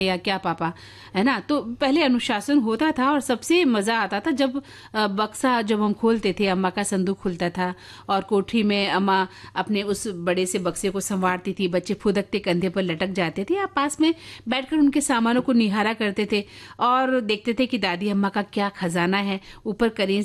या क्या पापा, है ना। तो पहले अनुशासन होता था और सबसे मजा आता था जब बक्सा जब हम खोलते थे, अम्मा का संदूक खुलता था और कोठरी में अम्मा अपने उस बड़े से बक्से को संवारती थी, बच्चे फुदकते कंधे पर लटक जाते थे, आप पास में बैठकर उनके सामानों को निहारा करते थे और देखते थे कि दादी अम्मा का क्या खजाना है। ऊपर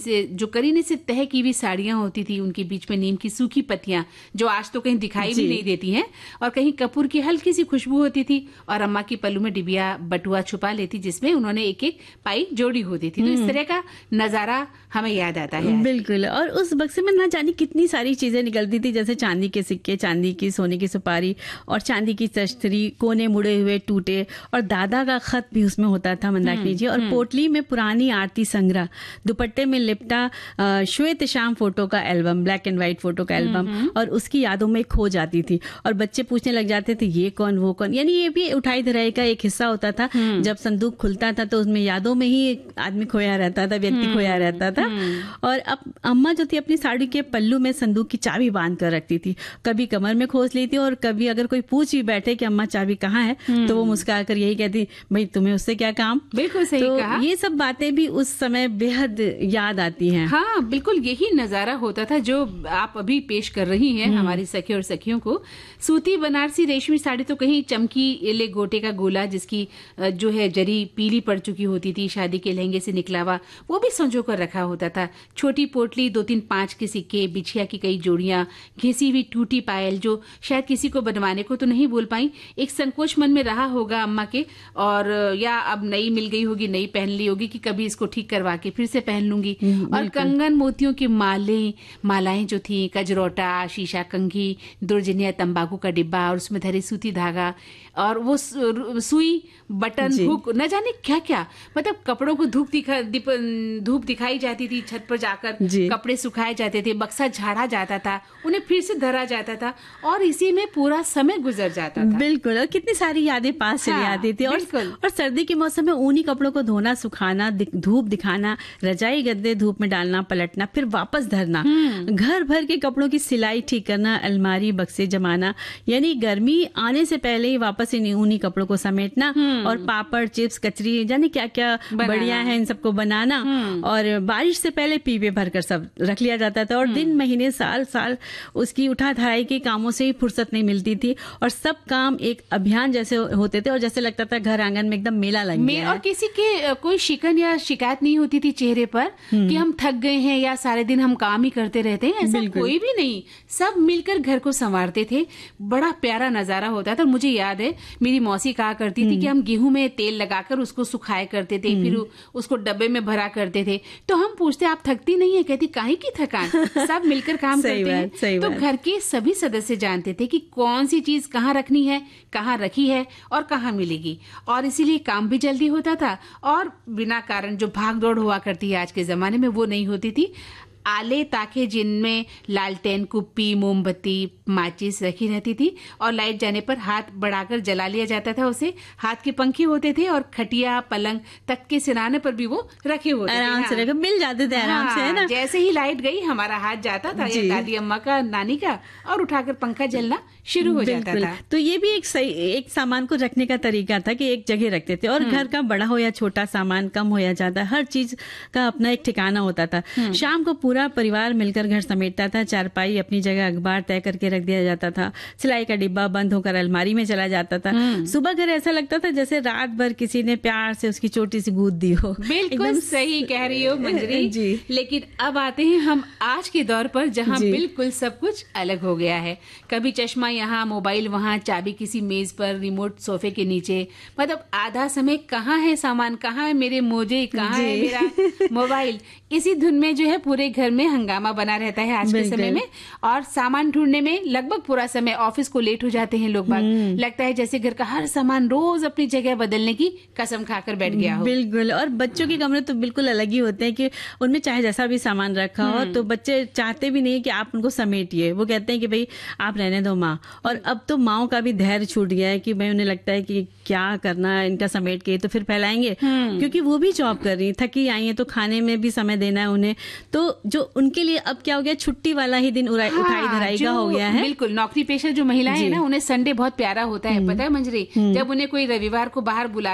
करीने से तह की हुई साड़ियां होती थी, उनके बीच में नीम की सूखी पत्तियां जो आज तो कहीं दिखाई भी नहीं देती हैं, और कहीं कपूर की हल्की सी खुशबू होती थी, और अम्मा की पल्लू में डिबिया बटुआ छुपा लेती जिसमें उन्होंने एक एक पाई जोड़ी होती थी। तो इस तरह का नजारा हमें याद आता है। बिल्कुल। और उस बक्से में ना जाने कितनी सारी चीजें निकलती थी, जैसे चांदी के सिक्के, चांदी की सोने की सुपारी और चांदी की तश्तरी, कोने मुड़े हुए टूटे, और दादा का खत भी उसमें होता था, मंदाकिनी जी। और पोटली में पुरानी आरती संग्रह, दुपट्टे में लिपटा श्वेत श्याम फोटो का album, black and white photo का एल्बम, और उसकी यादों में खो जाती थी और बच्चे पूछने लग जाते थे ये कौन वो कौन। यानी ये भी उठाई धराई का एक हिस्सा होता था। जब संदूक खुलता था तो उसमें यादों में ही आदमी खोया रहता था, व्यक्ति खोया रहता था। और अब अम्मा जो थी अपनी साड़ी के पल्लू में संदूक की चाबी बांध कर रखती थी, कभी कमर में खोस लेती और कभी अगर कोई पूछ भी बैठे कि अम्मा चाबी कहाँ है तो वो मुस्कुरा कर यही कहती, भाई तुम्हें उससे क्या काम। बिल्कुल सही कहा। ये सब बातें भी उस समय बेहद याद आती हैं। हाँ बिल्कुल, यही नजारा होता था जो आप अभी पेश कर रही हैं हमारी सखी और सखियों को। सूती बनारसी रेशमी साड़ी तो कहीं चमकी एले गोटे का गोला जिसकी जो है जरी पीली पड़ चुकी होती थी, शादी के लहंगे से निकला हुआ, वो भी संजो कर रखा होता था। छोटी पोटली, 2-3 5 के सिक्के, बिछिया की कई जोड़ियां, घिसी हुई टूटी पायल जो शायद किसी को बनवाने को तो नहीं बोल पाई, एक संकोच मन में रहा होगा अम्मा के, और या अब नई मिल गई होगी, नई पहन ली होगी कि कभी इसको ठीक करवा के फिर से पहन लूंगी। और कंगन मोतियों की मालाएं जो थी, कजरोटा, शीशा कंघी, दुर्जनिया तंबाकू का डिब्बा और उसमें धरे सूती धागा और वो सुई, बटन, हुक, न जाने क्या क्या, मतलब कपड़ों को धूप दिखाई जाती थी, छत पर जाकर कपड़े सुखाए जाते थे, बक्सा झाड़ा जाता था, उन्हें फिर से धरा जाता था और इसी में पूरा समय गुजर जाता था। बिल्कुल। और कितनी सारी यादें पास चली आती थी। और सर्दी के मौसम में ऊनी कपड़ों को धोना, सुखाना, धूप दिखाना, रजाई गद्दे धूप में डालना, पलटना, फिर वापस धरना, घर भर के कपड़ों की सिलाई ठीक करना, अलमारी बक्से जमाना, यानी गर्मी आने से पहले ही वापस इन ऊनी कपड़ों को समेटना और पापड़, चिप्स, कचरी, जाने क्या क्या बढ़िया है इन सबको बनाना। और बारिश से पहले पीपे भरकर सब रख लिया जाता था और दिन महीने साल साल उसकी उठा धराई के कामों से ही फुर्सत नहीं मिलती थी और सब काम एक अभियान जैसे होते थे और जैसे लगता था घर आंगन में एकदम मेला लग गया है। और किसी के कोई शिकन या शिकायत नहीं होती थी चेहरे पर कि हम थक गए हैं या सारे दिन हम काम ही करते रहते हैं, ऐसा कोई भी नहीं। सब मिलकर घर को संवारते थे, बड़ा प्यारा नजारा होता था। मुझे याद है मेरी मौसी कहा करती थी कि हम गेहूं में तेल लगाकर उसको सुखाया करते थे, फिर उसको डब्बे में भरा करते थे। तो हम पूछते आप थकती नहीं है? कहती काहे की थकान, सब मिलकर काम करते हैं। तो घर के सभी सदस्य जानते थे कि कौन सी चीज कहाँ रखनी है, कहाँ रखी है और कहाँ मिलेगी, और इसीलिए काम भी जल्दी होता था और बिना कारण जो भाग दौड़ हुआ करती है आज के जमाने में वो नहीं होती थी। आले ताखे जिनमें लालटेन, कुप्पी, मोमबत्ती, माचिस रखी रहती थी और लाइट जाने पर हाथ बढ़ाकर जला लिया जाता था उसे। हाथ के पंखे होते थे और खटिया, पलंग, तख्त के सिराने पर भी वो रखे होते थे, आराम से मिल जाते थे आराम से, है ना। जैसे ही लाइट गई हमारा हाथ जाता था या दादी अम्मा का, नानी का, और उठाकर पंखा जलना शुरू हो जाता था। तो ये भी एक सामान को रखने का तरीका था कि एक जगह रखते थे और घर का बड़ा हो या छोटा सामान, कम हो या ज्यादा, हर चीज का अपना एक ठिकाना होता था। शाम को पूरा परिवार मिलकर घर समेटता था, चारपाई अपनी जगह, अखबार तय करके रख दिया जाता था, सिलाई का डिब्बा बंद होकर अलमारी में चला जाता था। सुबह घर ऐसा लगता था जैसे रात भर किसी ने प्यार से उसकी छोटी सी गूंद दी हो। बिल्कुल सही कह रही हो मंजरी जी। लेकिन अब आते हैं हम आज के दौर पर जहाँ बिल्कुल सब कुछ अलग हो गया है। कभी चश्मा यहाँ, मोबाइल वहाँ, चाबी किसी मेज पर, रिमोट सोफे के नीचे, मतलब आधा समय कहाँ है सामान, कहाँ है मेरे मोजे, कहाँ है मेरा मोबाइल, इसी धुन में जो है पूरे घर में हंगामा बना रहता है आज के समय में। और सामान ढूंढने में लगभग पूरा समय, ऑफिस को लेट हो जाते हैं लोग बाग, लगता है जैसे घर का हर सामान रोज अपनी जगह बदलने की कसम खाकर बैठ गया हो। बिल्कुल। और बच्चों के कमरे तो बिल्कुल अलग ही होते हैं कि उनमें चाहे जैसा भी सामान रखा हो तो बच्चे चाहते भी नहीं कि आप उनको समेटिए, वो कहते हैं कि भाई आप रहने दो माँ। और अब तो माओ का भी धैर्य छूट गया है कि भाई उन्हें लगता है कि क्या करना है इनका समेट के तो फिर फैलाएंगे, क्योंकि वो भी जॉब कर रही है, थकी आई है तो खाने में भी समय देना है उन्हें। तो जो उनके लिए अब क्या हो गया, छुट्टी वाला ही दिन उठाई धराई का हो गया है। बिल्कुल, नौकरी पेशा जो महिलाएं हैं ना, उन्हें संडे बहुत प्यारा होता है, पता है मंजरी, जब उन्हें कोई रविवार को बाहर बुला